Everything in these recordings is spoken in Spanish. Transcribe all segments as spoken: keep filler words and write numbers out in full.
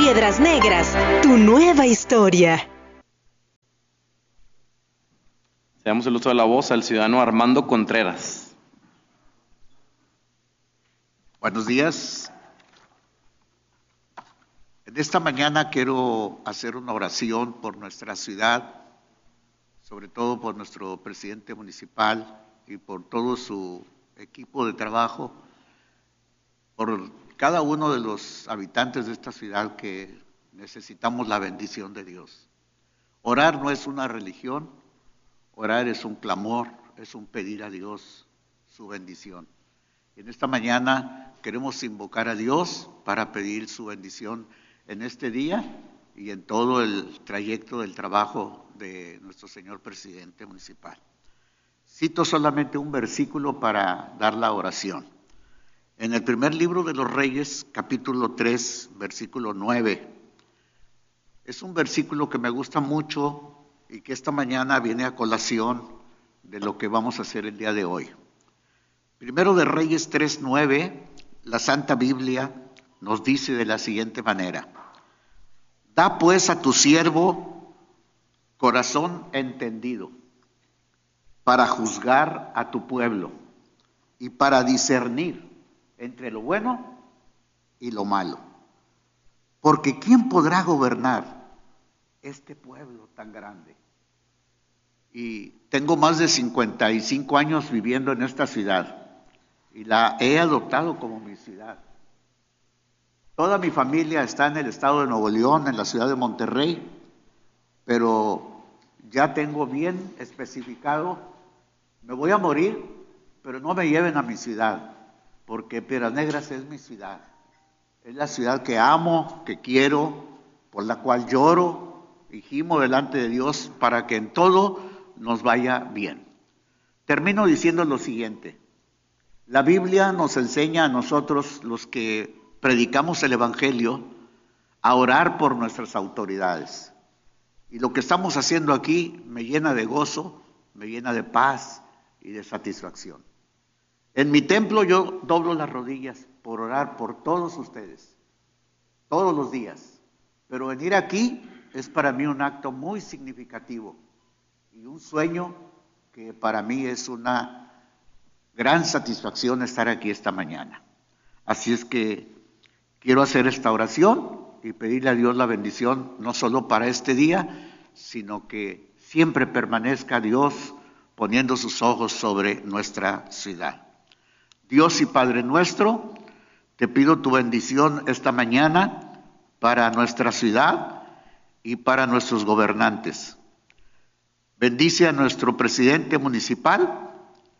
Piedras Negras, tu nueva historia. Damos el uso de la voz al ciudadano Armando Contreras. Buenos días. En esta mañana quiero hacer una oración por nuestra ciudad, sobre todo por nuestro presidente municipal y por todo su equipo de trabajo, por cada uno de los habitantes de esta ciudad que necesitamos la bendición de Dios. Orar no es una religión, orar es un clamor, es un pedir a Dios su bendición. En esta mañana queremos invocar a Dios para pedir su bendición en este día y en todo el trayecto del trabajo de nuestro señor presidente municipal. Cito solamente un versículo para dar la oración. En el primer libro de los Reyes, capítulo tres, versículo nueve. Es un versículo que me gusta mucho y que esta mañana viene a colación de lo que vamos a hacer el día de hoy. Primero de Reyes tres nueve, la Santa Biblia nos dice de la siguiente manera: da pues a tu siervo corazón entendido para juzgar a tu pueblo y para discernir entre lo bueno y lo malo. Porque ¿quién podrá gobernar este pueblo tan grande? Y tengo más de cincuenta y cinco años viviendo en esta ciudad y la he adoptado como mi ciudad. Toda mi familia está en el estado de Nuevo León, en la ciudad de Monterrey, pero ya tengo bien especificado, me voy a morir, pero no me lleven a mi ciudad, porque Piedras Negras es mi ciudad. Es la ciudad que amo, que quiero, por la cual lloro y gimo delante de Dios para que en todo nos vaya bien. Termino diciendo lo siguiente: la Biblia nos enseña a nosotros, los que predicamos el Evangelio, a orar por nuestras autoridades. Y lo que estamos haciendo aquí me llena de gozo, me llena de paz y de satisfacción. En mi templo yo doblo las rodillas por orar por todos ustedes, todos los días. Pero venir aquí es para mí un acto muy significativo y un sueño que para mí es una gran satisfacción estar aquí esta mañana. Así es que quiero hacer esta oración y pedirle a Dios la bendición, no solo para este día, sino que siempre permanezca Dios poniendo sus ojos sobre nuestra ciudad. Dios y Padre nuestro, te pido tu bendición esta mañana para nuestra ciudad y para nuestros gobernantes. Bendice a nuestro presidente municipal,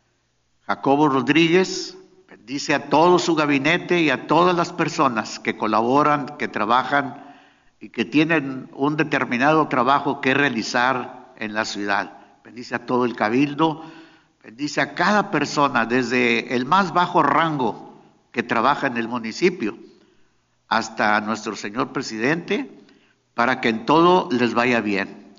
Jacobo Rodríguez. Bendice a todo su gabinete y a todas las personas que colaboran, que trabajan y que tienen un determinado trabajo que realizar en la ciudad. Bendice a todo el cabildo, bendice a cada persona, desde el más bajo rango que trabaja en el municipio hasta nuestro señor presidente, para que en todo les vaya bien.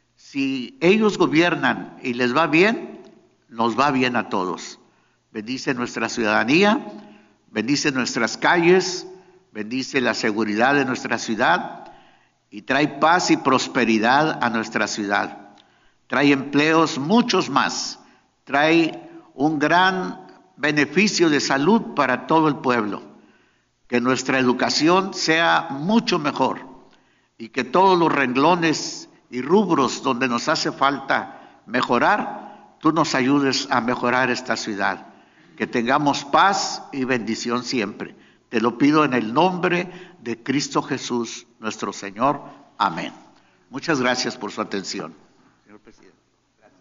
Si ellos gobiernan y les va bien, nos va bien a todos. Bendice nuestra ciudadanía, bendice nuestras calles, bendice la seguridad de nuestra ciudad y trae paz y prosperidad a nuestra ciudad. Trae empleos, muchos más. Trae un gran beneficio de salud para todo el pueblo. Que nuestra educación sea mucho mejor y que todos los renglones y rubros donde nos hace falta mejorar, tú nos ayudes a mejorar esta ciudad. Que tengamos paz y bendición siempre. Te lo pido en el nombre de Cristo Jesús, nuestro Señor. Amén. Muchas gracias por su atención. Señor presidente. Gracias.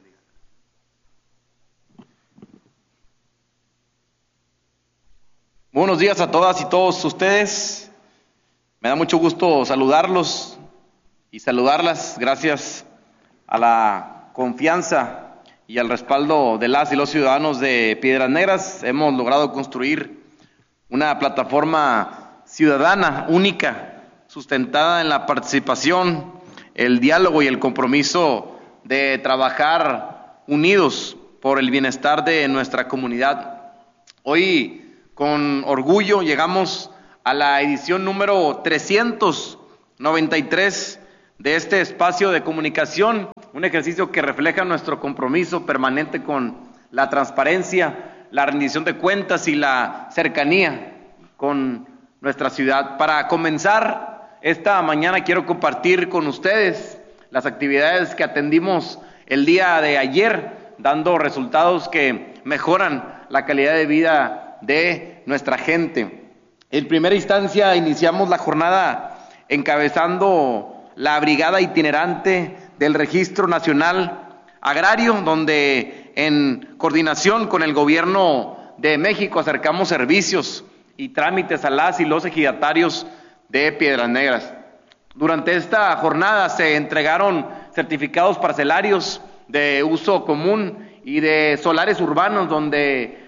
Buenos días a todas y todos ustedes. Me da mucho gusto saludarlos y saludarlas gracias a la confianza y al respaldo de las y los ciudadanos de Piedras Negras. Hemos logrado construir una plataforma ciudadana única, sustentada en la participación, el diálogo y el compromiso de trabajar unidos por el bienestar de nuestra comunidad. Hoy, con orgullo, llegamos a la edición número trescientos noventa y tres de este espacio de comunicación, un ejercicio que refleja nuestro compromiso permanente con la transparencia, la rendición de cuentas y la cercanía con nuestra ciudad. Para comenzar esta mañana quiero compartir con ustedes las actividades que atendimos el día de ayer, dando resultados que mejoran la calidad de vida de nuestra gente. En primera instancia iniciamos la jornada encabezando la brigada itinerante del Registro Nacional Agrario, donde en coordinación con el Gobierno de México acercamos servicios y trámites a las y los ejidatarios de Piedras Negras. Durante esta jornada se entregaron certificados parcelarios de uso común y de solares urbanos, donde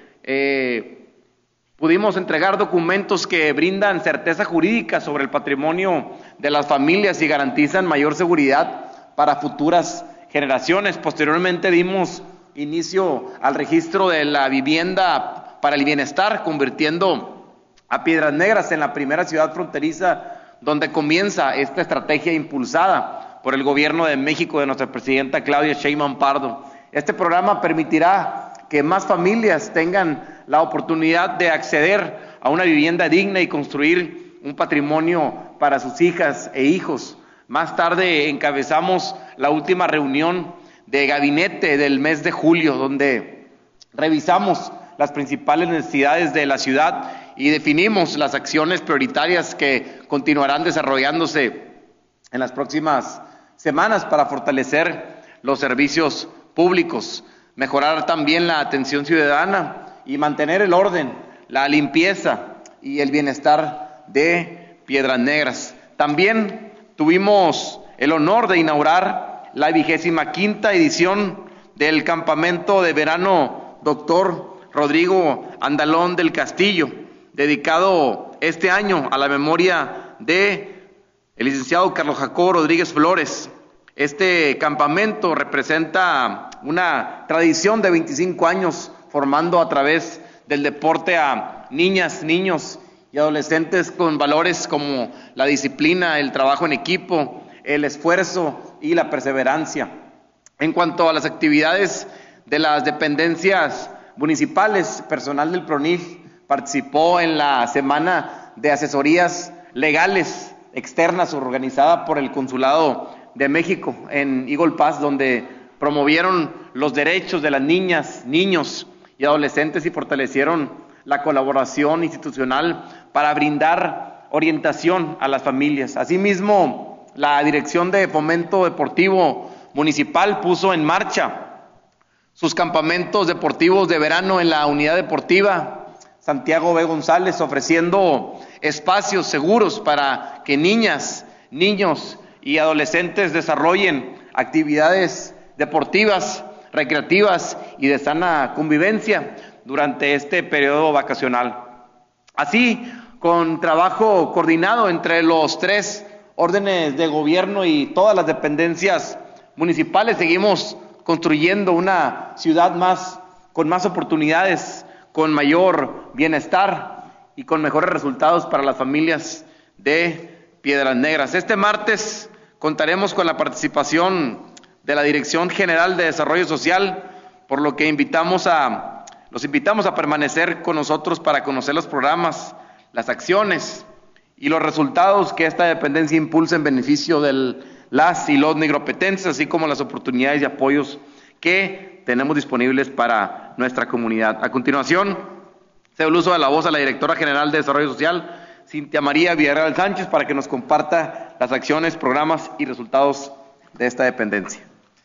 eh, pudimos entregar documentos que brindan certeza jurídica sobre el patrimonio de las familias y garantizan mayor seguridad para futuras generaciones. Posteriormente dimos inicio al registro de la vivienda para el bienestar, convirtiendo a Piedras Negras en la primera ciudad fronteriza donde comienza esta estrategia impulsada por el Gobierno de México de nuestra presidenta Claudia Sheinbaum Pardo. Este programa permitirá que más familias tengan la oportunidad de acceder a una vivienda digna y construir un patrimonio para sus hijas e hijos. Más tarde encabezamos la última reunión de gabinete del mes de julio, donde revisamos las principales necesidades de la ciudad y definimos las acciones prioritarias que continuarán desarrollándose en las próximas semanas para fortalecer los servicios públicos, mejorar también la atención ciudadana y mantener el orden, la limpieza y el bienestar de Piedras Negras. También tuvimos el honor de inaugurar la vigésima quinta edición del campamento de verano Doctor Rodrigo Andalón del Castillo, dedicado este año a la memoria de el licenciado Carlos Jacobo Rodríguez Flores. Este campamento representa una tradición de veinticinco años formando a través del deporte a niñas, niños y adolescentes con valores como la disciplina, el trabajo en equipo, el esfuerzo y la perseverancia. En cuanto a las actividades de las dependencias municipales, personal del PRONIF participó en la semana de asesorías legales externas organizada por el Consulado de México en Eagle Pass, donde promovieron los derechos de las niñas, niños y adolescentes y fortalecieron la colaboración institucional para brindar orientación a las familias. Asimismo, la Dirección de Fomento Deportivo Municipal puso en marcha sus campamentos deportivos de verano en la Unidad Deportiva Santiago B. González, ofreciendo espacios seguros para que niñas, niños y adolescentes desarrollen actividades deportivas, recreativas y de sana convivencia durante este periodo vacacional. Así, con trabajo coordinado entre los tres órdenes de gobierno y todas las dependencias municipales, seguimos construyendo una ciudad más, con más oportunidades, con mayor bienestar y con mejores resultados para las familias de Piedras Negras. Este martes contaremos con la participación de la Dirección General de Desarrollo Social, por lo que invitamos a, los invitamos a permanecer con nosotros para conocer los programas, las acciones y los resultados que esta dependencia impulsa en beneficio de las y los negropetenses, así como las oportunidades y apoyos que tenemos disponibles para nuestra comunidad. A continuación, cedo el uso de la voz a la Directora General de Desarrollo Social, Cintia María Villarreal Sánchez, para que nos comparta las acciones, programas y resultados de esta dependencia.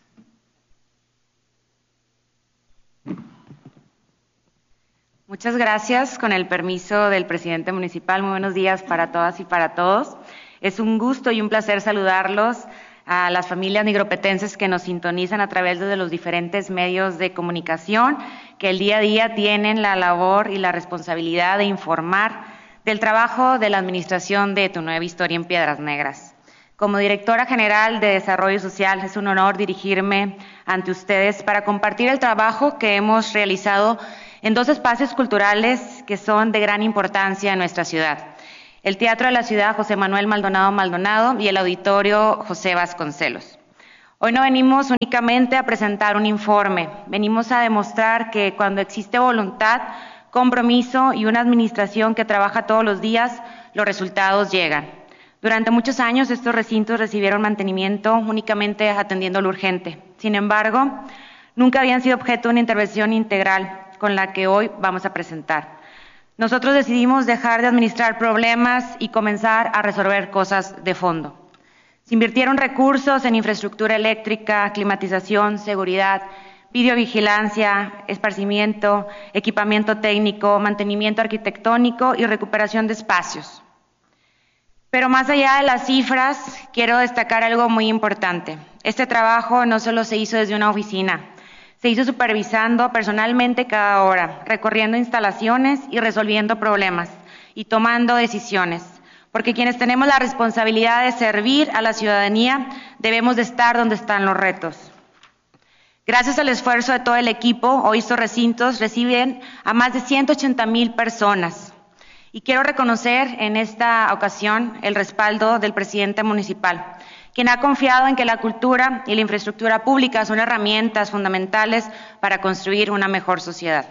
Muchas gracias. Con el permiso del presidente municipal, muy buenos días para todas y para todos. Es un gusto y un placer saludarlos a las familias nigropetenses que nos sintonizan a través de los diferentes medios de comunicación, que el día a día tienen la labor y la responsabilidad de informar del trabajo de la administración de Tu Nueva Historia en Piedras Negras. Como Directora General de Desarrollo Social, es un honor dirigirme ante ustedes para compartir el trabajo que hemos realizado en dos espacios culturales que son de gran importancia en nuestra ciudad. el Teatro de la Ciudad José Manuel Maldonado Maldonado y el Auditorio José Vasconcelos. Hoy no venimos únicamente a presentar un informe, venimos a demostrar que cuando existe voluntad, compromiso y una administración que trabaja todos los días, los resultados llegan. Durante muchos años estos recintos recibieron mantenimiento únicamente atendiendo lo urgente. Sin embargo, nunca habían sido objeto de una intervención integral con la que hoy vamos a presentar. Nosotros decidimos dejar de administrar problemas y comenzar a resolver cosas de fondo. Se invirtieron recursos en infraestructura eléctrica, climatización, seguridad, videovigilancia, esparcimiento, equipamiento técnico, mantenimiento arquitectónico y recuperación de espacios. Pero más allá de las cifras, quiero destacar algo muy importante. Este trabajo no solo se hizo desde una oficina, se hizo supervisando personalmente cada hora, recorriendo instalaciones y resolviendo problemas y tomando decisiones. Porque quienes tenemos la responsabilidad de servir a la ciudadanía debemos de estar donde están los retos. Gracias al esfuerzo de todo el equipo, hoy estos recintos reciben a más de ciento ochenta mil personas. Y quiero reconocer en esta ocasión el respaldo del presidente municipal, quien ha confiado en que la cultura y la infraestructura pública son herramientas fundamentales para construir una mejor sociedad.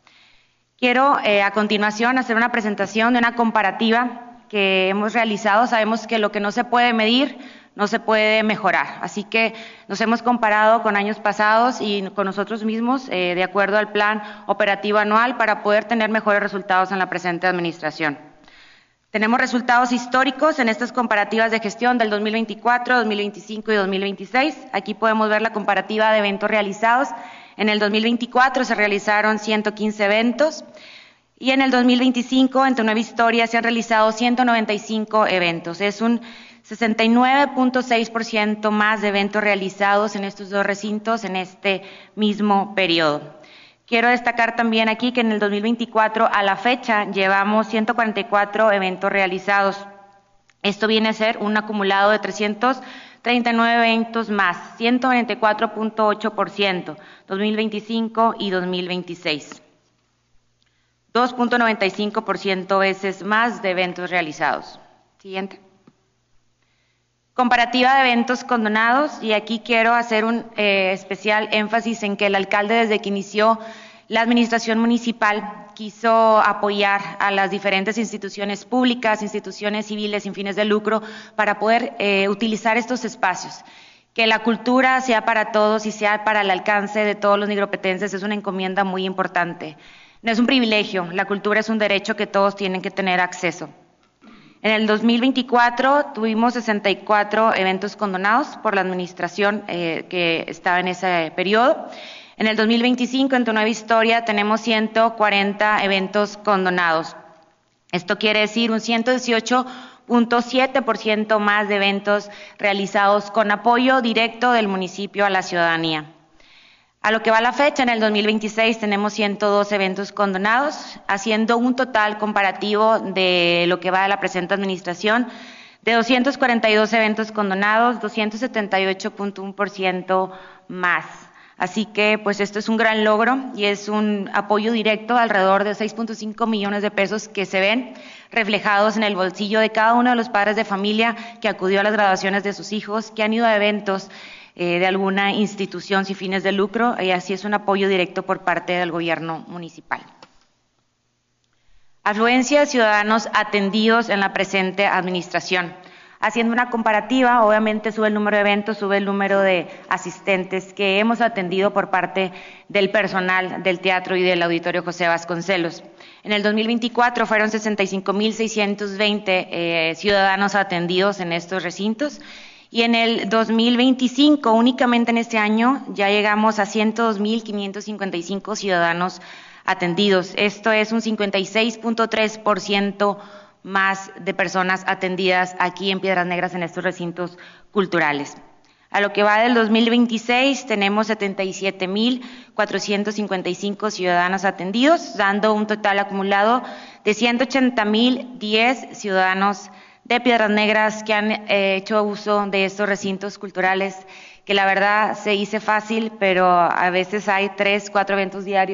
Quiero eh, a continuación hacer una presentación de una comparativa que hemos realizado. Sabemos que lo que no se puede medir no se puede mejorar, así que nos hemos comparado con años pasados y con nosotros mismos eh, de acuerdo al plan operativo anual para poder tener mejores resultados en la presente administración. Tenemos resultados históricos en estas comparativas de gestión del dos mil veinticuatro, dos mil veinticinco y dos mil veintiséis. Aquí podemos ver la comparativa de eventos realizados. En el dos mil veinticuatro se realizaron ciento quince eventos. Y en el dos mil veinticinco, en Tu Nueva Historia, se han realizado ciento noventa y cinco eventos. Es un sesenta y nueve punto seis por ciento más de eventos realizados en estos dos recintos en este mismo periodo. Quiero destacar también aquí que en el dos mil veinticuatro, a la fecha, llevamos ciento cuarenta y cuatro eventos realizados. Esto viene a ser un acumulado de trescientos treinta y nueve eventos más, ciento noventa y cuatro punto ocho por ciento, dos mil veinticinco y dos mil veintiséis. dos punto noventa y cinco por ciento veces más de eventos realizados. Siguiente. Comparativa de eventos condonados, y aquí quiero hacer un eh, especial énfasis en que el alcalde, desde que inició la administración municipal, quiso apoyar a las diferentes instituciones públicas, instituciones civiles sin fines de lucro, para poder eh, utilizar estos espacios. Que la cultura sea para todos y sea para el alcance de todos los nigropetenses es una encomienda muy importante. No es un privilegio, la cultura es un derecho que todos tienen que tener acceso. En el dos mil veinticuatro tuvimos sesenta y cuatro eventos condonados por la administración eh, que estaba en ese periodo. En el dos mil veinticinco, en Tu Nueva Historia, tenemos ciento cuarenta eventos condonados. Esto quiere decir un ciento dieciocho punto siete por ciento más de eventos realizados con apoyo directo del municipio a la ciudadanía. A lo que va la fecha, en el dos mil veintiséis tenemos ciento dos eventos condonados, haciendo un total comparativo de lo que va de la presente administración de doscientos cuarenta y dos eventos condonados, doscientos setenta y ocho punto uno por ciento más. Así que pues esto es un gran logro y es un apoyo directo alrededor de seis punto cinco millones de pesos que se ven reflejados en el bolsillo de cada uno de los padres de familia que acudió a las graduaciones de sus hijos, que han ido a eventos de alguna institución sin fines de lucro, y así es un apoyo directo por parte del gobierno municipal. Afluencia de ciudadanos atendidos en la presente administración. Haciendo una comparativa, obviamente sube el número de eventos, sube el número de asistentes que hemos atendido por parte del personal del teatro y del Auditorio José Vasconcelos. En el dos mil veinticuatro fueron sesenta y cinco mil seiscientos veinte eh, ciudadanos atendidos en estos recintos. Y en el dos mil veinticinco, únicamente en este año, ya llegamos a ciento dos mil quinientos cincuenta y cinco ciudadanos atendidos. Esto es un cincuenta y seis punto tres por ciento más de personas atendidas aquí en Piedras Negras en estos recintos culturales. A lo que va del dos mil veintiséis, tenemos setenta y siete mil cuatrocientos cincuenta y cinco ciudadanos atendidos, dando un total acumulado de ciento ochenta mil diez ciudadanos de Piedras Negras que han eh, hecho uso de estos recintos culturales, que la verdad se dice fácil, pero a veces hay tres, cuatro eventos diarios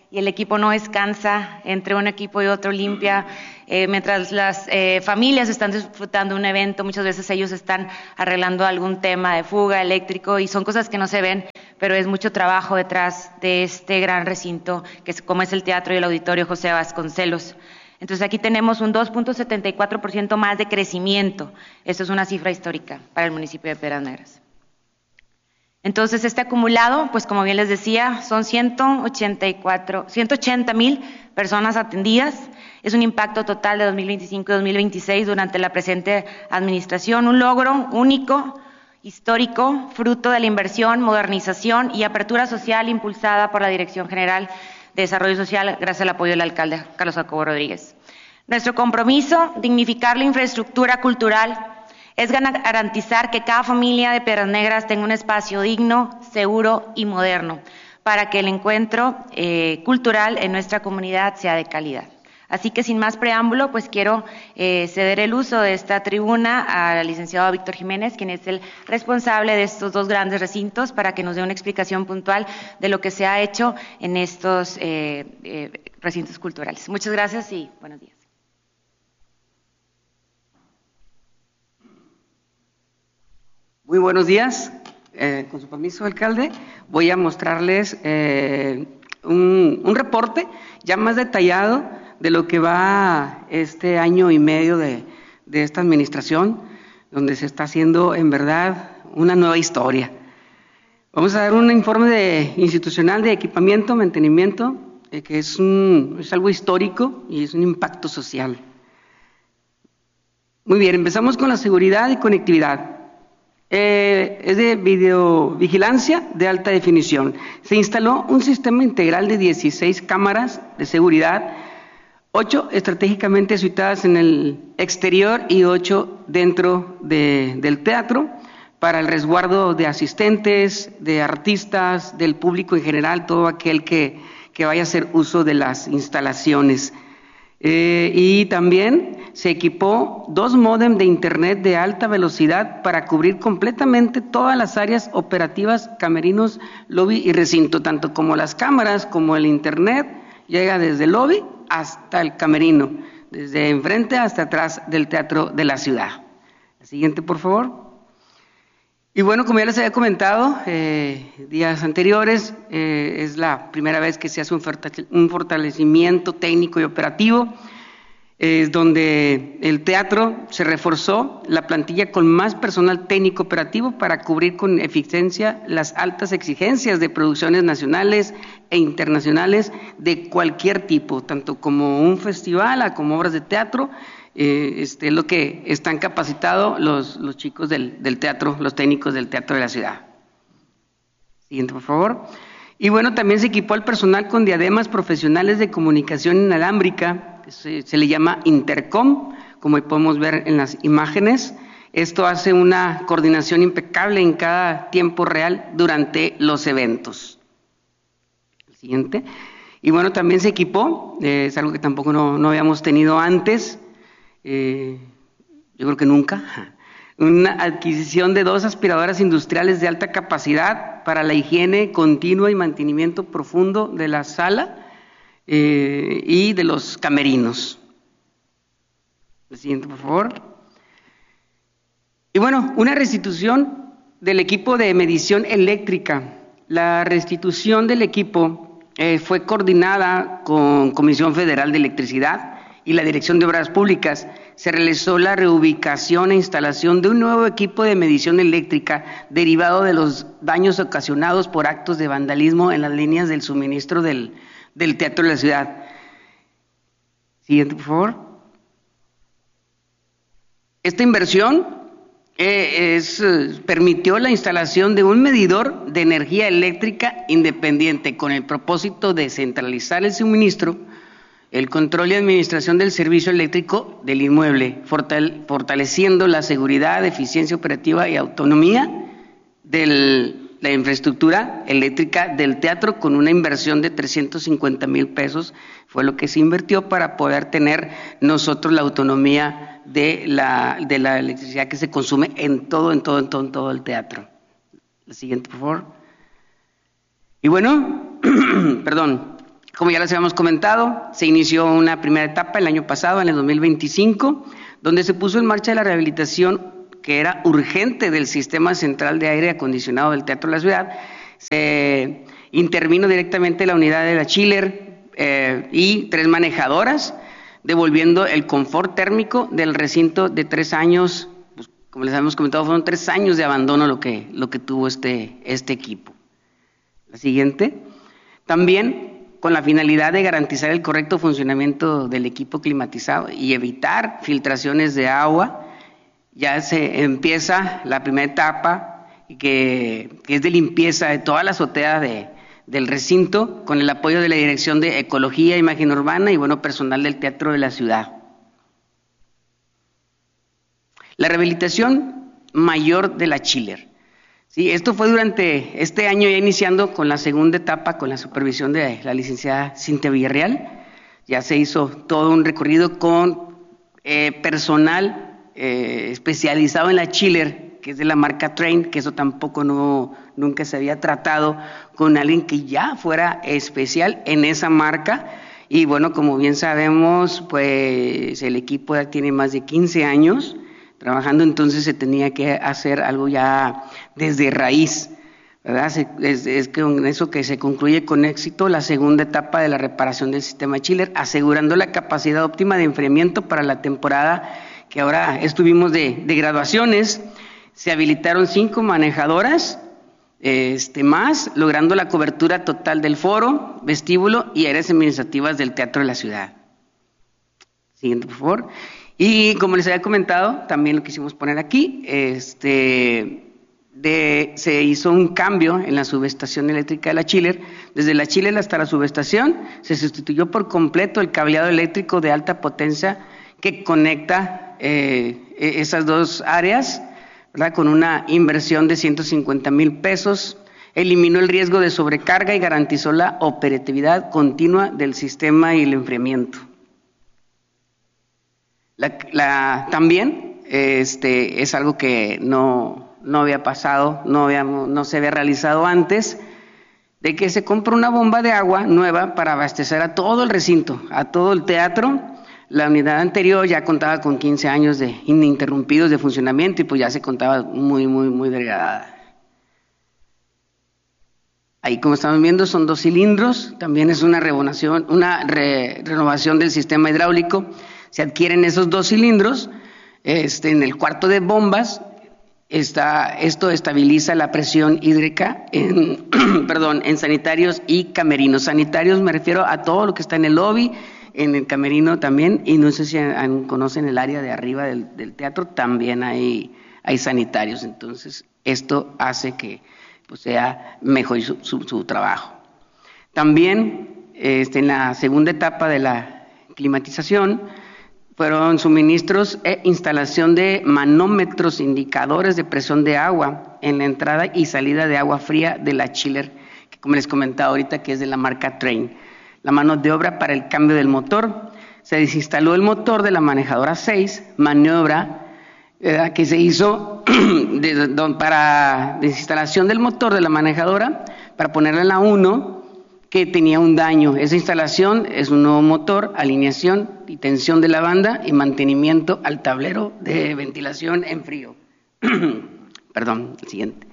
y el equipo no descansa, entre un equipo y otro limpia, eh, mientras las eh, familias están disfrutando un evento, muchas veces ellos están arreglando algún tema de fuga eléctrico y son cosas que no se ven, pero es mucho trabajo detrás de este gran recinto, que es, como es el Teatro y el Auditorio José Vasconcelos. Entonces aquí tenemos un dos punto setenta y cuatro por ciento más de crecimiento. Esto es una cifra histórica para el municipio de Piedras Negras. Entonces este acumulado, pues como bien les decía, son ciento ochenta y cuatro, ciento ochenta mil personas atendidas. Es un impacto total de dos mil veinticinco y dos mil veintiséis durante la presente administración, un logro único, histórico, fruto de la inversión, modernización y apertura social impulsada por la Dirección General de Desarrollo Social, gracias al apoyo del alcalde Carlos Jacobo Rodríguez. Nuestro compromiso, dignificar la infraestructura cultural, es garantizar que cada familia de Piedras Negras tenga un espacio digno, seguro y moderno, para que el encuentro eh, cultural en nuestra comunidad sea de calidad. Así que sin más preámbulo, pues quiero eh, ceder el uso de esta tribuna al licenciado Víctor Jiménez, quien es el responsable de estos dos grandes recintos, para que nos dé una explicación puntual de lo que se ha hecho en estos eh, eh, recintos culturales. Muchas gracias y buenos días. Muy buenos días. Eh, con su permiso, alcalde, voy a mostrarles eh, un, un reporte ya más detallado de lo que va este año y medio de, de esta administración, donde se está haciendo en verdad una nueva historia. Vamos a dar un informe de, institucional de equipamiento, mantenimiento, eh, que es, un, es algo histórico y es un impacto social. Muy bien, empezamos con la seguridad y conectividad. Eh, es de videovigilancia de alta definición. Se instaló un sistema integral de dieciséis cámaras de seguridad, ocho estratégicamente situadas en el exterior y ocho dentro de, del teatro, para el resguardo de asistentes, de artistas, del público en general, todo aquel que, que vaya a hacer uso de las instalaciones. Eh, y también se equipó dos módem de internet de alta velocidad para cubrir completamente todas las áreas operativas, camerinos, lobby y recinto, tanto como las cámaras como el internet llega desde el lobby hasta el camerino, desde enfrente hasta atrás del Teatro de la Ciudad. La siguiente, por favor. Y bueno, como ya les había comentado eh, días anteriores, eh, es la primera vez que se hace un fortalecimiento técnico y operativo, es donde el teatro se reforzó la plantilla con más personal técnico operativo para cubrir con eficiencia las altas exigencias de producciones nacionales e internacionales de cualquier tipo, tanto como un festival como obras de teatro. Eh, este, lo que están capacitados los, los chicos del, del teatro, los técnicos del Teatro de la Ciudad. Siguiente, por favor. Y bueno, también se equipó al personal con diademas profesionales de comunicación inalámbrica, se, se le llama Intercom, como podemos ver en las imágenes. Esto hace una coordinación impecable en cada tiempo real durante los eventos. El siguiente. Y bueno, también se equipó, eh, es algo que tampoco no, no habíamos tenido antes, Eh, yo creo que nunca, una adquisición de dos aspiradoras industriales de alta capacidad para la higiene continua y mantenimiento profundo de la sala eh, y de los camerinos. El siguiente, por favor. Y bueno, una restitución del equipo de medición eléctrica. La restitución del equipo eh, fue coordinada con Comisión Federal de Electricidad y la Dirección de Obras Públicas. Se realizó la reubicación e instalación de un nuevo equipo de medición eléctrica derivado de los daños ocasionados por actos de vandalismo en las líneas del suministro del, del Teatro de la Ciudad. Siguiente, por favor. Esta inversión eh, es, eh, permitió la instalación de un medidor de energía eléctrica independiente con el propósito de centralizar el suministro, el control y administración del servicio eléctrico del inmueble, fortale, fortaleciendo la seguridad, eficiencia operativa y autonomía de la infraestructura eléctrica del teatro, con una inversión de trescientos cincuenta mil pesos, fue lo que se invirtió para poder tener nosotros la autonomía de la, de la electricidad que se consume en todo, en todo, en todo, en todo el teatro. La siguiente, por favor. Y bueno, perdón. Como ya les habíamos comentado, se inició una primera etapa el año pasado, en el dos mil veinticinco, donde se puso en marcha la rehabilitación que era urgente del sistema central de aire acondicionado del Teatro de la Ciudad. Se intervino directamente la unidad de la chiller eh, y tres manejadoras, devolviendo el confort térmico del recinto de tres años. Pues, como les habíamos comentado, fueron tres años de abandono lo que, lo que tuvo este, este equipo. La siguiente. También, con la finalidad de garantizar el correcto funcionamiento del equipo climatizado y evitar filtraciones de agua, ya se empieza la primera etapa, que, que es de limpieza de toda la azotea de, del recinto, con el apoyo de la Dirección de Ecología, Imagen Urbana y bueno, personal del Teatro de la Ciudad. La rehabilitación mayor de la chiller. Sí, esto fue durante este año, ya iniciando con la segunda etapa, con la supervisión de la licenciada Cintia Villarreal. Ya se hizo todo un recorrido con eh, personal eh, especializado en la chiller, que es de la marca Train, que eso tampoco no, nunca se había tratado con alguien que ya fuera especial en esa marca. Y bueno, como bien sabemos, pues el equipo ya tiene más de quince años trabajando, entonces se tenía que hacer algo ya desde raíz, ¿verdad? Es, es con eso que se concluye con éxito la segunda etapa de la reparación del sistema chiller, asegurando la capacidad óptima de enfriamiento para la temporada que ahora estuvimos de, de graduaciones. Se habilitaron cinco manejadoras este, más, logrando la cobertura total del foro, vestíbulo y áreas administrativas del Teatro de la Ciudad. Siguiente, por favor. Y como les había comentado, también lo quisimos poner aquí, este, de, se hizo un cambio en la subestación eléctrica de la chiller. Desde la chiller hasta la subestación se sustituyó por completo el cableado eléctrico de alta potencia que conecta eh, esas dos áreas, ¿verdad? Con una inversión de ciento cincuenta mil pesos, eliminó el riesgo de sobrecarga y garantizó la operatividad continua del sistema y el enfriamiento. La, la, también este, es algo que no, no había pasado, no, habíamos, no se había realizado antes, de que se compra una bomba de agua nueva para abastecer a todo el recinto, a todo el teatro. La unidad anterior ya contaba con quince años de ininterrumpidos de funcionamiento y pues ya se contaba muy, muy, muy degradada. Ahí, como estamos viendo, son dos cilindros, también es una renovación, una re, renovación del sistema hidráulico. Se adquieren esos dos cilindros, este, en el cuarto de bombas, está, esto estabiliza la presión hídrica en, perdón, en sanitarios y camerinos. Sanitarios me refiero a todo lo que está en el lobby, en el camerino también, y no sé si conocen el área de arriba del, del teatro, también hay, hay sanitarios, entonces esto hace que pues, sea mejor su, su, su trabajo. También este, en la segunda etapa de la climatización, fueron suministros e instalación de manómetros indicadores de presión de agua en la entrada y salida de agua fría de la chiller, que como les comentaba ahorita que es de la marca Train. La mano de obra para el cambio del motor. Se desinstaló el motor de la manejadora seis, maniobra ¿verdad? Que se hizo de, de, para desinstalación del motor de la manejadora para ponerla en la uno, que tenía un daño. Esa instalación es un nuevo motor, alineación y tensión de la banda y mantenimiento al tablero de ventilación en frío. Perdón, el siguiente.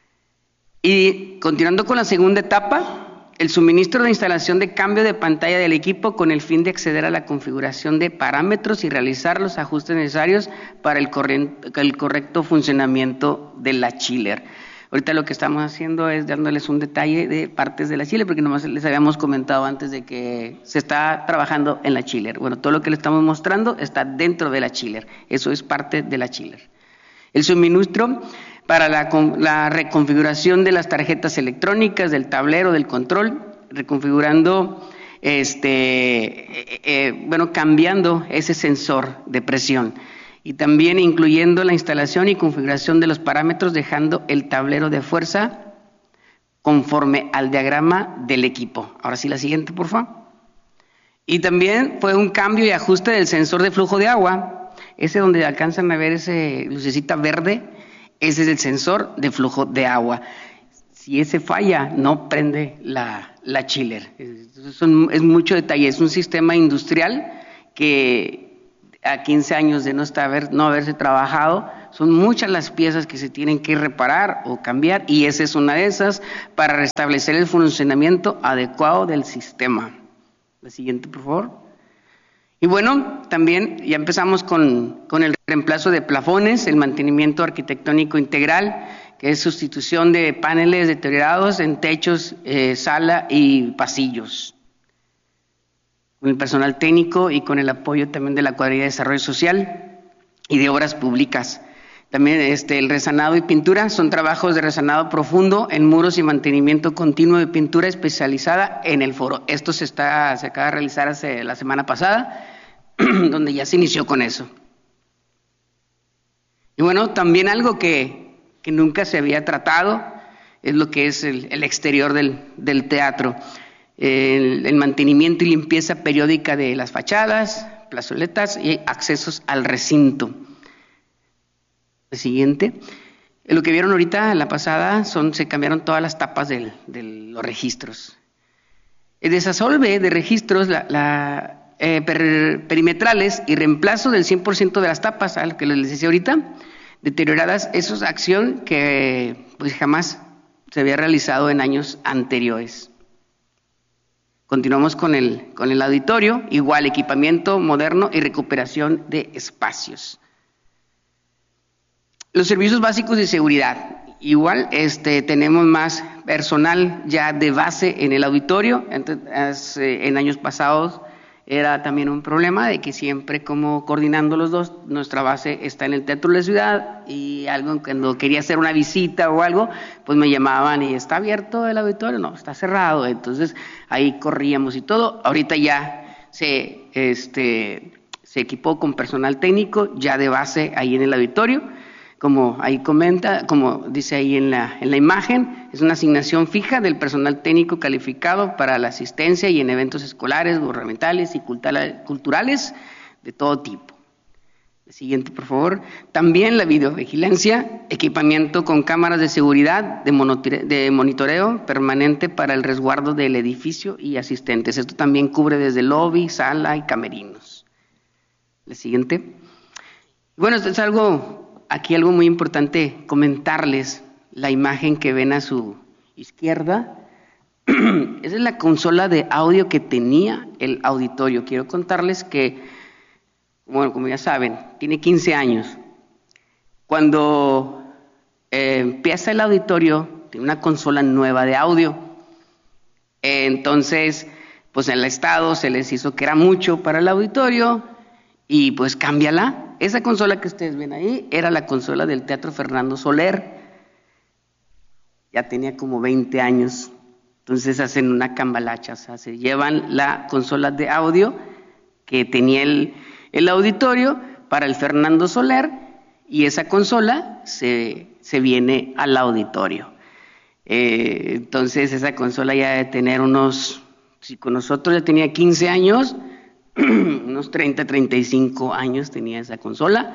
Y continuando con la segunda etapa, el suministro de instalación de cambio de pantalla del equipo con el fin de acceder a la configuración de parámetros y realizar los ajustes necesarios para el, corriente, el correcto funcionamiento de la chiller. Ahorita lo que estamos haciendo es dándoles un detalle de partes de la chiller, porque nomás les habíamos comentado antes de que se está trabajando en la chiller. Bueno, todo lo que le estamos mostrando está dentro de la chiller, eso es parte de la chiller. El suministro para la, la reconfiguración de las tarjetas electrónicas, del tablero, del control, reconfigurando, este, eh, eh, bueno, cambiando ese sensor de presión. Y también incluyendo la instalación y configuración de los parámetros, dejando el tablero de fuerza conforme al diagrama del equipo. Ahora sí, la siguiente, por favor. Y también fue un cambio y ajuste del sensor de flujo de agua, ese donde alcanzan a ver ese lucecita verde, ese es el sensor de flujo de agua. Si ese falla, no prende la, la chiller. Es, son, es mucho detalle. Es un sistema industrial que a quince años de no, estar, no haberse trabajado, son muchas las piezas que se tienen que reparar o cambiar, y esa es una de esas para restablecer el funcionamiento adecuado del sistema. La siguiente, por favor. Y bueno, también ya empezamos con, con el reemplazo de plafones, el mantenimiento arquitectónico integral, que es sustitución de paneles deteriorados en techos, eh, sala y pasillos. Con el personal técnico y con el apoyo también de la Cuadrilla de Desarrollo Social y de Obras Públicas. También este, el resanado y pintura son trabajos de resanado profundo en muros y mantenimiento continuo de pintura especializada en el foro. Esto se, está, se acaba de realizar hace la semana pasada, donde ya se inició con eso. Y bueno, también algo que, que nunca se había tratado es lo que es el, el exterior del, del teatro. El, el mantenimiento y limpieza periódica de las fachadas, plazoletas y accesos al recinto. El siguiente. Lo que vieron ahorita en la pasada son, se cambiaron todas las tapas del, de los registros. El desasolve de registros la, la, eh, per, perimetrales y reemplazo del cien por ciento de las tapas, a lo que les decía ahorita, deterioradas, eso es acción que pues jamás se había realizado en años anteriores. Continuamos con el, con el auditorio, igual equipamiento moderno y recuperación de espacios. Los servicios básicos de seguridad, igual este, tenemos más personal ya de base en el auditorio. Entonces, en años pasados era también un problema de que siempre como coordinando los dos, nuestra base está en el Teatro de la Ciudad, y algo cuando quería hacer una visita o algo, pues me llamaban y ¿está abierto el auditorio? No, está cerrado. Entonces ahí corríamos y todo. Ahorita ya se, este, se equipó con personal técnico ya de base ahí en el auditorio. Como ahí comenta, como dice ahí en la, en la imagen, es una asignación fija del personal técnico calificado para la asistencia y en eventos escolares, gubernamentales y culturales de todo tipo. El siguiente, por favor. También la videovigilancia, equipamiento con cámaras de seguridad, de, de monitoreo permanente para el resguardo del edificio y asistentes. Esto también cubre desde lobby, sala y camerinos. El siguiente. Bueno, esto es algo... Aquí algo muy importante comentarles, la imagen que ven a su izquierda, esa es la consola de audio que tenía el auditorio. Quiero contarles que, bueno, como ya saben, tiene quince años. Cuando eh, empieza el auditorio, tiene una consola nueva de audio. Eh, entonces, pues en el Estado se les hizo que era mucho para el auditorio y pues cámbiala. Esa consola que ustedes ven ahí era la consola del Teatro Fernando Soler. Ya tenía como veinte años. Entonces hacen una cambalacha, o sea, se llevan la consola de audio que tenía el, el auditorio para el Fernando Soler, y esa consola se, se viene al auditorio. Eh, entonces esa consola ya debe tener unos, si con nosotros ya tenía quince años, unos treinta, treinta y cinco años tenía esa consola.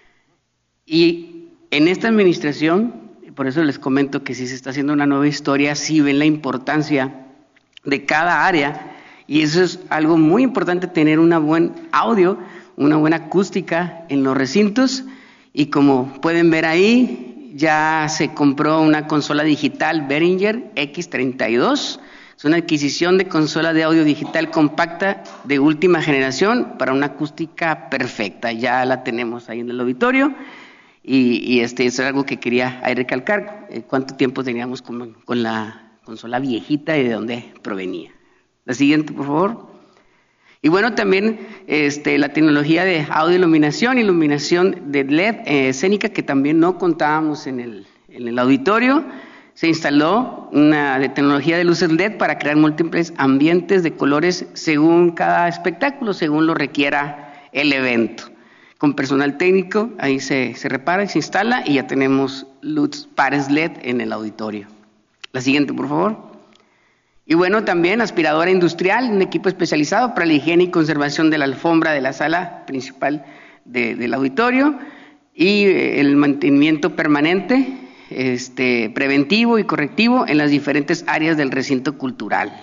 Y en esta administración, por eso les comento que si se está haciendo una nueva historia, sí ven la importancia de cada área, y eso es algo muy importante, tener un buen audio, una buena acústica en los recintos. Y como pueden ver ahí, ya se compró una consola digital Behringer X treinta y dos. Es una adquisición de consola de audio digital compacta de última generación para una acústica perfecta. Ya la tenemos ahí en el auditorio, y, y este es algo que quería ahí recalcar, eh, cuánto tiempo teníamos con, con la consola viejita y de dónde provenía. La siguiente, por favor. Y bueno, también este, la tecnología de audio iluminación, iluminación de L E D eh, escénica, que también no contábamos en el, en el auditorio. Se instaló una de tecnología de luces L E D para crear múltiples ambientes de colores según cada espectáculo, según lo requiera el evento. Con personal técnico, ahí se, se repara y se instala, y ya tenemos luz pares L E D en el auditorio. La siguiente, por favor. Y bueno, también aspiradora industrial, un equipo especializado para la higiene y conservación de la alfombra de la sala principal de, del auditorio, y el mantenimiento permanente este, preventivo y correctivo en las diferentes áreas del recinto cultural.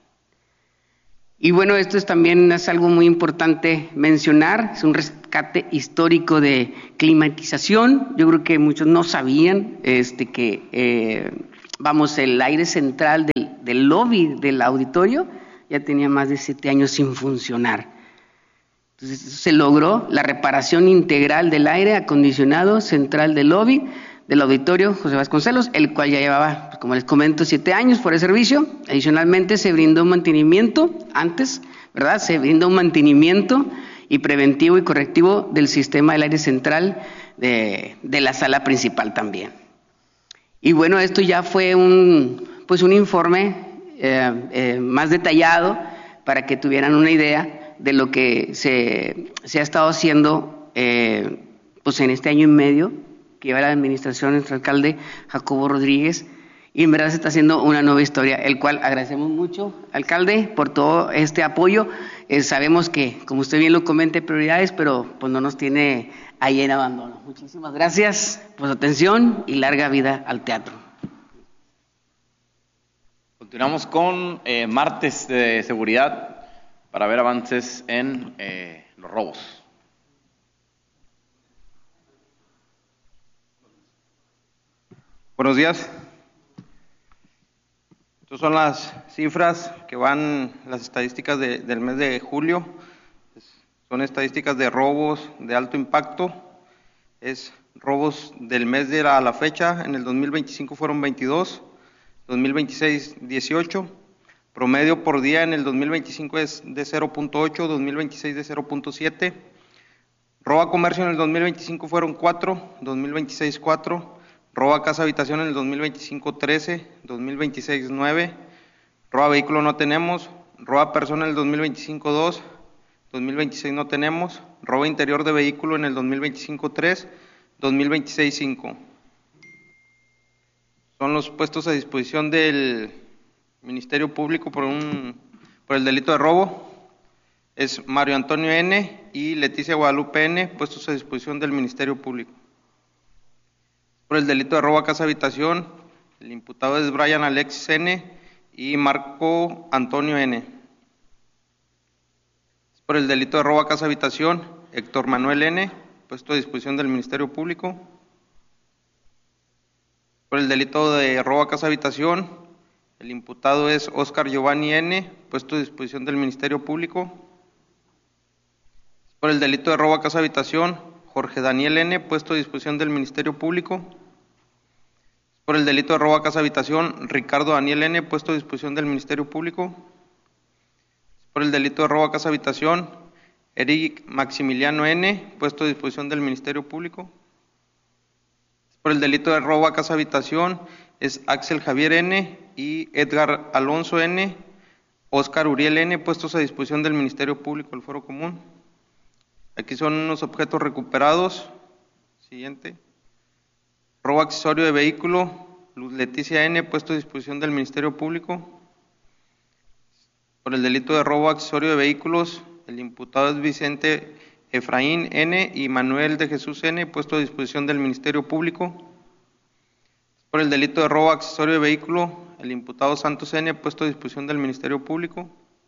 Y bueno, esto es también es algo muy importante mencionar, es un rescate histórico de climatización. Yo creo que muchos no sabían este, que, eh, vamos, el aire central del, del lobby del auditorio ya tenía más de siete años sin funcionar. Entonces se logró la reparación integral del aire acondicionado central del lobby del auditorio José Vasconcelos, el cual ya llevaba, pues, como les comento, siete años por el servicio. Adicionalmente se brindó un mantenimiento, antes, ¿verdad? Se brindó un mantenimiento y preventivo y correctivo del sistema del aire central de, de la sala principal también. Y bueno, esto ya fue un, pues un informe eh, eh, más detallado para que tuvieran una idea de lo que se, se ha estado haciendo eh, pues en este año y medio que lleva la administración de nuestro alcalde Jacobo Rodríguez, y en verdad se está haciendo una nueva historia, el cual agradecemos mucho, alcalde, por todo este apoyo. Eh, sabemos que, como usted bien lo comenta, hay prioridades, pero pues no nos tiene ahí en abandono. Muchísimas gracias por su atención y larga vida al teatro. Continuamos con eh, martes de seguridad para ver avances en eh, los robos. Buenos días. Estas son las cifras que van, las estadísticas de, del mes de julio. Son estadísticas de robos de alto impacto. Es robos del mes de la, a la fecha. En el dos mil veinticinco fueron veintidós, dos mil veintiséis dieciocho. Promedio por día en el dos mil veinticinco es de cero punto ocho, dos mil veintiséis de cero punto siete. Robo a comercio en el dos mil veinticinco fueron cuatro, dos mil veintiséis cuatro. Robo a casa habitación en el dos mil veinticinco trece, dos mil veintiséis nueve. Robo a vehículo no tenemos. Robo a persona en el dos mil veinticinco dos, dos mil veintiséis no tenemos. Robo interior de vehículo en el dos mil veinticinco tres, dos mil veintiséis cinco. Son los puestos a disposición del Ministerio Público por, un, por el delito de robo. Es Mario Antonio N. y Leticia Guadalupe N., puestos a disposición del Ministerio Público. Por el delito de robo a casa habitación, el imputado es Brian Alexis N. y Marco Antonio N. Por el delito de robo a casa habitación, Héctor Manuel N., puesto a disposición del Ministerio Público. Por el delito de robo a casa habitación, el imputado es Oscar Giovanni N., puesto a disposición del Ministerio Público. Por el delito de robo a casa habitación, Jorge Daniel N., puesto a disposición del Ministerio Público. Por el delito de robo a casa habitación, Ricardo Daniel N., puesto a disposición del Ministerio Público. Por el delito de robo a casa habitación, Eric Maximiliano N., puesto a disposición del Ministerio Público. Por el delito de robo a casa habitación, es Axel Javier N. y Edgar Alonso N., Oscar Uriel N., puestos a disposición del Ministerio Público del Foro Común. Aquí son unos objetos recuperados. Siguiente. Robo accesorio de vehículo, Luz Leticia N., puesto a disposición del Ministerio Público. Por el delito de robo accesorio de vehículos, el imputado es Vicente Efraín N. y Manuel de Jesús N., puesto a disposición del Ministerio Público. Por el delito de robo accesorio de vehículo, el imputado Santos N., puesto a disposición del Ministerio Público.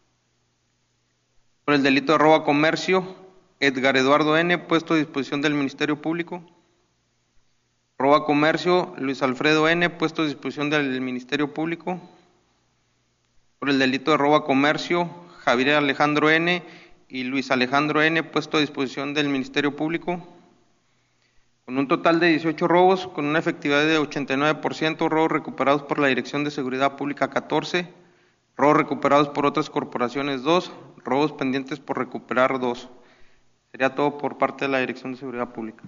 Por el delito de robo a comercio, Edgar Eduardo N., puesto a disposición del Ministerio Público. Robo a comercio, Luis Alfredo N., puesto a disposición del Ministerio Público. Por el delito de robo a comercio, Javier Alejandro N. y Luis Alejandro N., puesto a disposición del Ministerio Público. Con un total de dieciocho robos, con una efectividad de ochenta y nueve por ciento, robos recuperados por la Dirección de Seguridad Pública catorce, robos recuperados por otras corporaciones dos, robos pendientes por recuperar dos. Sería todo por parte de la Dirección de Seguridad Pública.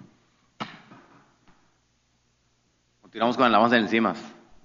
Continuamos con el avance de enzimas.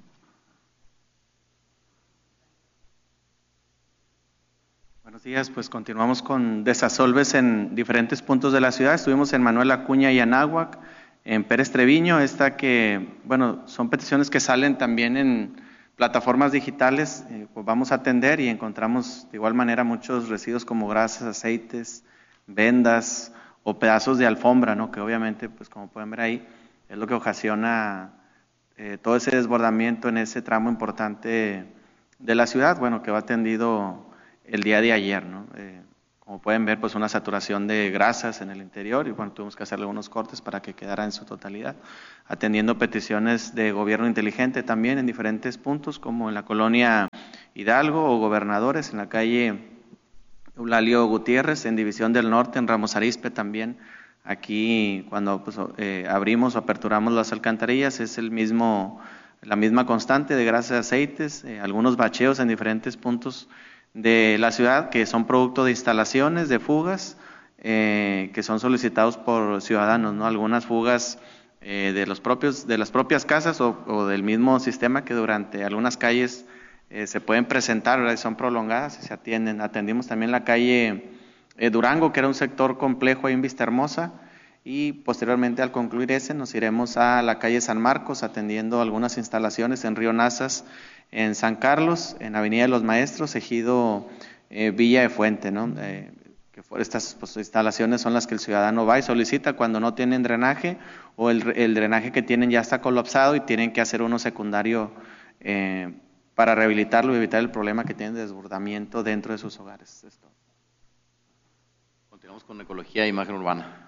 Buenos días, pues continuamos con desasolves en diferentes puntos de la ciudad. Estuvimos en Manuel Acuña y Anáhuac, en Pérez Treviño, esta que, bueno, son peticiones que salen también en plataformas digitales, eh, pues vamos a atender y encontramos de igual manera muchos residuos como grasas, aceites, vendas o pedazos de alfombra, ¿no? Que obviamente, pues como pueden ver ahí, es lo que ocasiona eh, todo ese desbordamiento en ese tramo importante de la ciudad, bueno, que va atendido el día de ayer, ¿no? Eh, como pueden ver, pues una saturación de grasas en el interior y bueno, tuvimos que hacerle unos cortes para que quedara en su totalidad, atendiendo peticiones de gobierno inteligente también en diferentes puntos, como en la colonia Hidalgo o Gobernadores, en la calle Eulalio Gutiérrez, en División del Norte, en Ramos Arizpe también. Aquí cuando pues, eh, abrimos o aperturamos las alcantarillas es el mismo, la misma constante de grasas y aceites, eh, algunos bacheos en diferentes puntos de la ciudad que son producto de instalaciones, de fugas, eh, que son solicitados por ciudadanos, ¿no? Algunas fugas eh, de los propios, de las propias casas o, o del mismo sistema que durante algunas calles eh, se pueden presentar, ¿verdad? Y son prolongadas y se atienden. Atendimos también la calle eh, Durango, que era un sector complejo ahí en Vista Hermosa, y posteriormente al concluir ese nos iremos a la calle San Marcos atendiendo algunas instalaciones en Río Nazas, en San Carlos, en Avenida de los Maestros, Ejido eh, Villa de Fuente, ¿no? Eh, que for, estas pues, instalaciones son las que el ciudadano va y solicita cuando no tienen drenaje o el, el drenaje que tienen ya está colapsado y tienen que hacer uno secundario eh, para rehabilitarlo y evitar el problema que tienen de desbordamiento dentro de sus hogares. Esto. Continuamos con ecología e imagen urbana.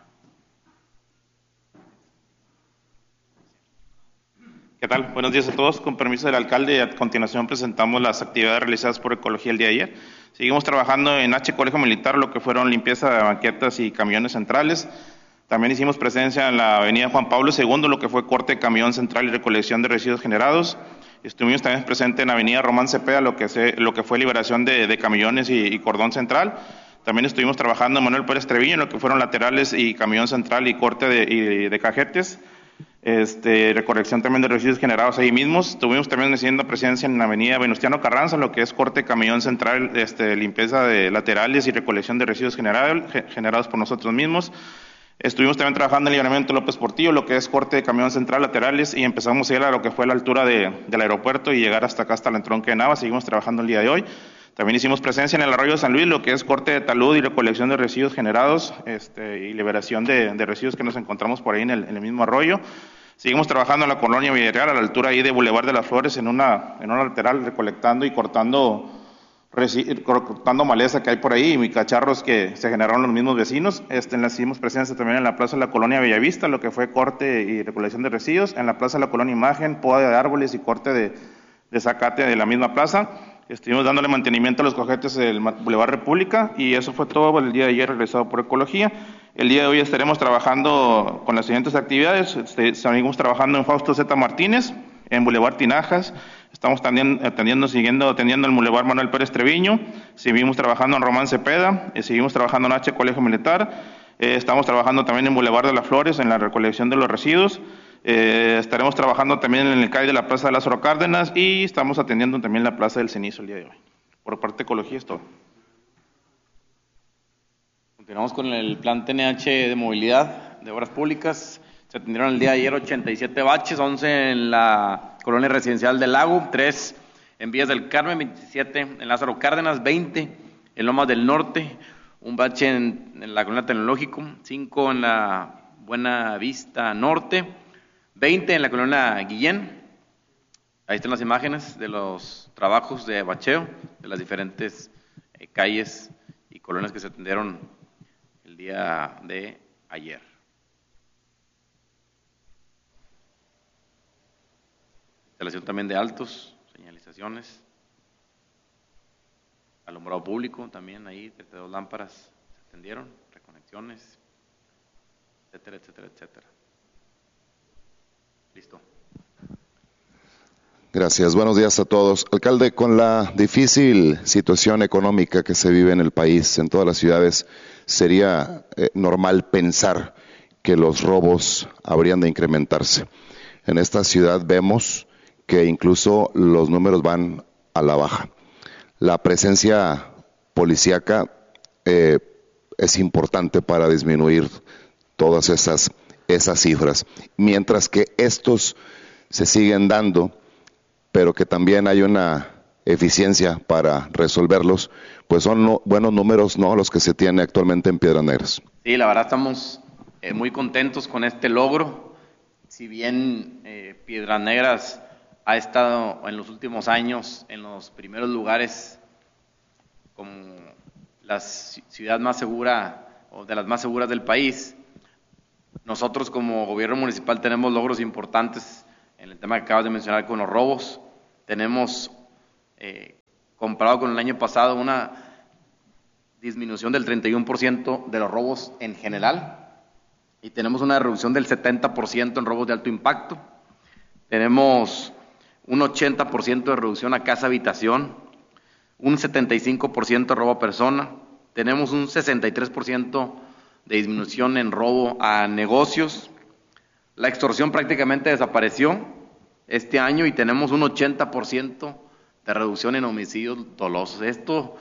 ¿Qué tal? Buenos días a todos. Con permiso del alcalde, a continuación presentamos las actividades realizadas por Ecología el día de ayer. Seguimos trabajando en H Colegio Militar, lo que fueron limpieza de banquetas y camiones centrales. También hicimos presencia en la avenida Juan Pablo segundo, lo que fue corte de camión central y recolección de residuos generados. Estuvimos también presentes en la avenida Román Cepeda, lo que, se, lo que fue liberación de, de camiones y, y cordón central. También estuvimos trabajando en Manuel Pérez Treviño, lo que fueron laterales y camión central y corte de, y de cajetes. Este, recolección también de residuos generados ahí mismos. Tuvimos también haciendo presencia en la avenida Venustiano Carranza, lo que es corte camión central, este, limpieza de laterales y recolección de residuos generado, generados por nosotros mismos. Estuvimos también trabajando en el libramiento López Portillo, lo que es corte de camión central, laterales, y empezamos a ir a lo que fue la altura de, del aeropuerto y llegar hasta acá, hasta el entronque de Nava. Seguimos trabajando el día de hoy. También hicimos presencia en el arroyo de San Luis, lo que es corte de talud y recolección de residuos generados, este, y liberación de, de residuos que nos encontramos por ahí en el, en el mismo arroyo. Seguimos trabajando en la colonia Villarreal, a la altura ahí de Boulevard de las Flores, en una, en una lateral, recolectando y cortando, resi, cortando maleza que hay por ahí y cacharros que se generaron los mismos vecinos. Este, hicimos presencia también en la plaza de la colonia Bellavista, lo que fue corte y recolección de residuos. En la plaza de la colonia Imagen, poda de árboles y corte de, de zacate de la misma plaza. Estuvimos dándole mantenimiento a los cojetes del Boulevard República y eso fue todo el día de ayer realizado por Ecología. El día de hoy estaremos trabajando con las siguientes actividades. Este, seguimos trabajando en Fausto Z. Martínez, en Boulevard Tinajas. Estamos también atendiendo, siguiendo atendiendo el Boulevard Manuel Pérez Treviño. Seguimos trabajando en Román Cepeda. Eh, seguimos trabajando en H Colegio Militar. Eh, estamos trabajando también en Boulevard de las Flores, en la recolección de los residuos. Eh, estaremos trabajando también en el C A I de la Plaza de Lázaro Cárdenas y estamos atendiendo también la Plaza del Cenizo el día de hoy. Por parte de Ecología es todo. Continuamos con el plan T N H de movilidad de obras públicas. Se atendieron el día de ayer ochenta y siete baches, once en la colonia residencial del Lago, tres en Villas del Carmen, veintisiete en Lázaro Cárdenas, veinte en Lomas del Norte, un bache en, en la colonia Tecnológico, cinco en la Buena Vista Norte, veinte en la colonia Guillén. Ahí están las imágenes de los trabajos de bacheo de las diferentes eh, calles y colonias que se atendieron el día de ayer. Instalación también de altos, señalizaciones, alumbrado público también ahí, treinta y dos lámparas se atendieron, reconexiones, etcétera, etcétera, etcétera. Listo. Gracias, buenos días a todos. Alcalde, con la difícil situación económica que se vive en el país, en todas las ciudades, sería eh, normal pensar que los robos habrían de incrementarse. En esta ciudad vemos que incluso los números van a la baja. La presencia policíaca eh, es importante para disminuir todas esas, esas cifras, mientras que estos se siguen dando, pero que también hay una eficiencia para resolverlos, pues son no, buenos números, ¿no?, los que se tienen actualmente en Piedras Negras. Sí, la verdad estamos eh, muy contentos con este logro. si bien eh, Piedras Negras ha estado en los últimos años en los primeros lugares como la ciudad más segura o de las más seguras del país, nosotros como gobierno municipal tenemos logros importantes en el tema que acabas de mencionar con los robos. Tenemos, eh, comparado con el año pasado, una disminución del treinta y uno por ciento de los robos en general y tenemos una reducción del setenta por ciento en robos de alto impacto. Tenemos un ochenta por ciento de reducción a casa-habitación, un setenta y cinco por ciento de robo a persona, tenemos un sesenta y tres por ciento de disminución en robo a negocios. La extorsión prácticamente desapareció este año y tenemos un ochenta por ciento de reducción en homicidios dolosos. Esto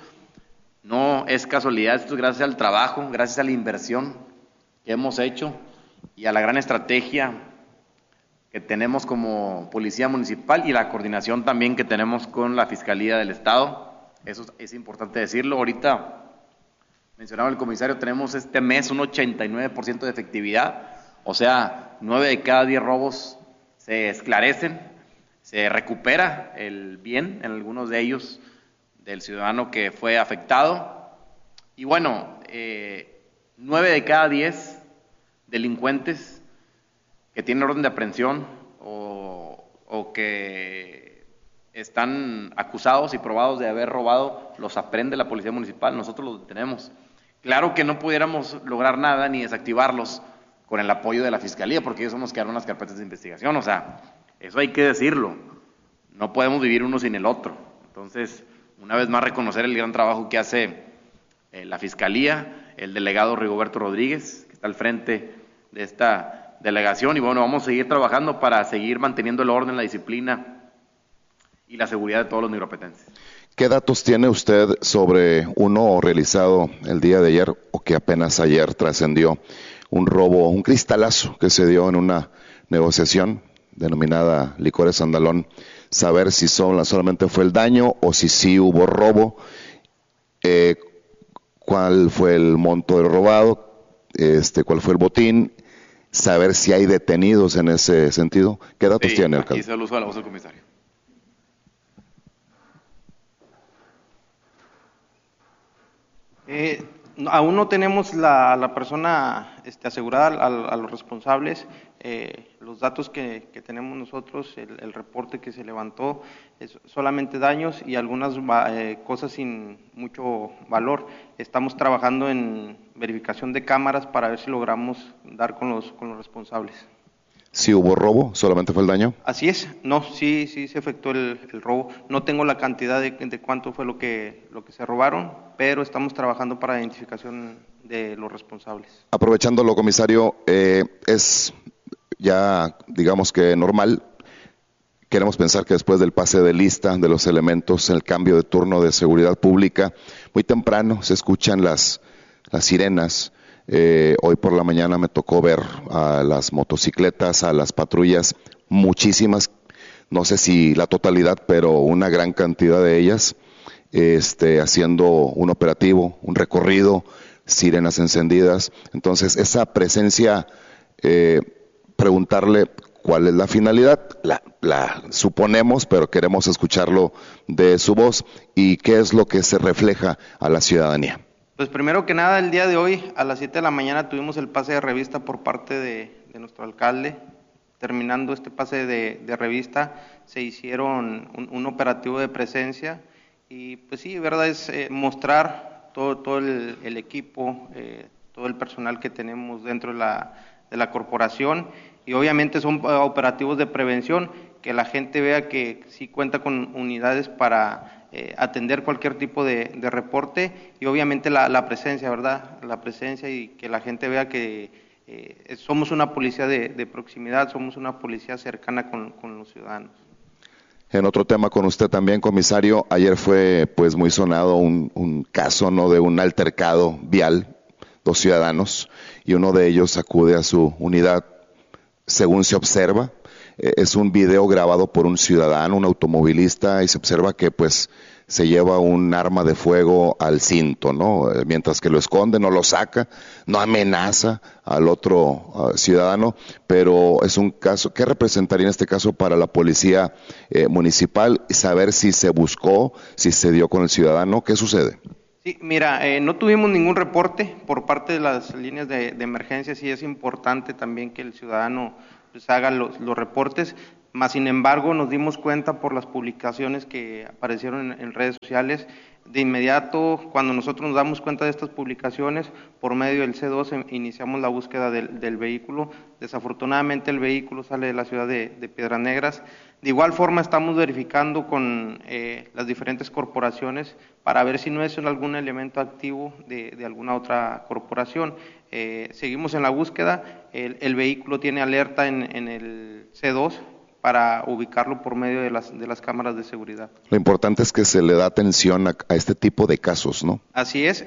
no es casualidad, esto es gracias al trabajo, gracias a la inversión que hemos hecho y a la gran estrategia que tenemos como Policía Municipal y la coordinación también que tenemos con la Fiscalía del Estado. Eso es importante decirlo. Ahorita mencionaba el comisario, tenemos este mes un ochenta y nueve por ciento de efectividad, o sea, nueve de cada diez robos se esclarecen, se recupera el bien en algunos de ellos del ciudadano que fue afectado. Y bueno, eh, nueve de cada diez delincuentes que tienen orden de aprehensión o, o que están acusados y probados de haber robado, los aprende la Policía Municipal, nosotros los detenemos. Claro que no pudiéramos lograr nada ni desactivarlos con el apoyo de la Fiscalía, porque ellos son los que dan las carpetas de investigación, o sea, eso hay que decirlo, no podemos vivir uno sin el otro. Entonces, una vez más reconocer el gran trabajo que hace eh, la Fiscalía, el delegado Rigoberto Rodríguez, que está al frente de esta delegación, y bueno, vamos a seguir trabajando para seguir manteniendo el orden, la disciplina y la seguridad de todos los nigropetenses. ¿Qué datos tiene usted sobre uno realizado el día de ayer o que apenas ayer trascendió? Un robo, un cristalazo que se dio en una negociación denominada Licores Andalón. Saber si son, solamente fue el daño o si sí hubo robo, eh, cuál fue el monto del robado, este, cuál fue el botín, saber si hay detenidos en ese sentido. ¿Qué datos sí, tiene, alcalde? Aquí se lo uso a la voz del comisario. Eh, aún no tenemos la, la persona este, asegurada, a, a los responsables. Eh, los datos que, que tenemos nosotros, el, el reporte que se levantó, es solamente daños y algunas eh, cosas sin mucho valor. Estamos trabajando en verificación de cámaras para ver si logramos dar con los, con los responsables. ¿Sí hubo robo? ¿Solamente fue el daño? Así es, no, sí, sí se efectuó el, el robo. No tengo la cantidad de, de cuánto fue lo que, lo que se robaron, pero estamos trabajando para la identificación de los responsables. Aprovechándolo, comisario, eh, es ya, digamos que normal, queremos pensar que después del pase de lista de los elementos, el cambio de turno de seguridad pública, muy temprano se escuchan las, las sirenas. Eh, hoy por la mañana me tocó ver a las motocicletas, a las patrullas, muchísimas, no sé si la totalidad, pero una gran cantidad de ellas, este, haciendo un operativo, un recorrido, sirenas encendidas. Entonces, esa presencia, eh, preguntarle cuál es la finalidad, la, la suponemos, pero queremos escucharlo de su voz, y qué es lo que se refleja a la ciudadanía. Pues primero que nada, el día de hoy a las siete de la mañana tuvimos el pase de revista por parte de, de nuestro alcalde. Terminando este pase de, de revista, se hicieron un, un operativo de presencia y pues sí, verdad es eh, mostrar todo, todo el, el equipo, eh, todo el personal que tenemos dentro de la, de la corporación, y obviamente son operativos de prevención, que la gente vea que sí cuenta con unidades para Eh, atender cualquier tipo de, de reporte, y obviamente la, la presencia, ¿verdad? La presencia, y que la gente vea que eh, somos una policía de, de proximidad, somos una policía cercana con, con los ciudadanos. En otro tema con usted también, comisario, ayer fue pues muy sonado un, un caso, ¿no?, de un altercado vial, dos ciudadanos, y uno de ellos acude a su unidad, según se observa. Es un video grabado por un ciudadano, un automovilista, y se observa que pues se lleva un arma de fuego al cinto, ¿no? Mientras que lo esconde, no lo saca, no amenaza al otro uh, ciudadano, pero es un caso, ¿qué representaría en este caso para la policía eh, municipal? Saber si se buscó, si se dio con el ciudadano, ¿qué sucede? Sí, mira, eh, no tuvimos ningún reporte por parte de las líneas de, de emergencia, sí es importante también que el ciudadano pues, haga los, los reportes, más sin embargo nos dimos cuenta por las publicaciones que aparecieron en, en redes sociales, de inmediato cuando nosotros nos damos cuenta de estas publicaciones, por medio del C dos iniciamos la búsqueda del, del vehículo, desafortunadamente el vehículo sale de la ciudad de, de Piedras Negras. De igual forma estamos verificando con eh, las diferentes corporaciones para ver si no es algún elemento activo de, de alguna otra corporación. Eh, seguimos en la búsqueda, el, el vehículo tiene alerta en, en el C dos para ubicarlo por medio de las, de las cámaras de seguridad. Lo importante es que se le da atención a, a este tipo de casos, ¿no? Así es.